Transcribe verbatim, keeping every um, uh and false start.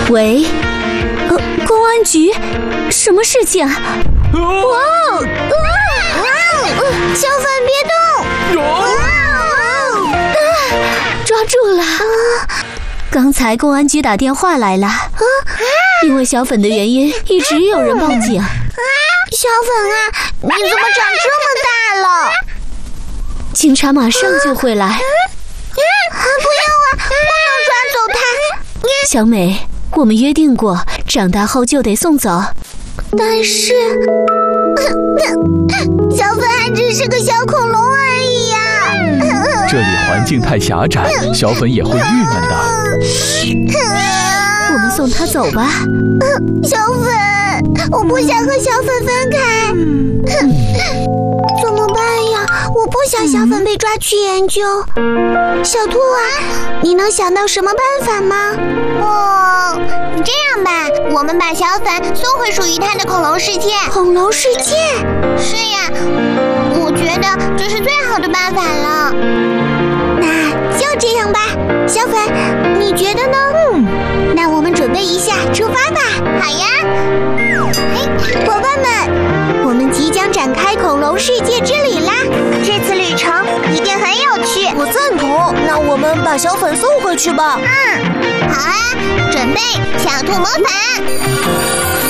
喂，呃，公安局，什么事情？哇哦！ 小粉别动！ 啊！抓住了！刚才公安局打电话来了，因为小粉的原因，一直有人报警。 小粉啊，你怎么长这么大了？ 警察马上就会来。 不要啊，不能抓走他！ 小美，我们约定过，长大后就得送走。 但是，小粉还只是个小恐龙而已呀、啊。 这里环境太狭窄，小粉也会郁闷的。 我们送他走吧。 小粉，我不想和小粉分开。怎么办呀？我不想小粉被抓去研究。小兔啊，你能想到什么办法吗？哦，这样吧，我们把小粉送回属于它的恐龙世界。恐龙世界？是呀，我觉得这是最好的办法了。那就这样吧，小粉，你觉得呢？嗯，那我们准备一下，出发吧。好呀。嘿，伙伴们，我们即将展开恐龙世界之旅啦！这次旅程一定很有趣。 我赞同，那我们把小粉送回去吧。 嗯，好啊，准备小兔魔法。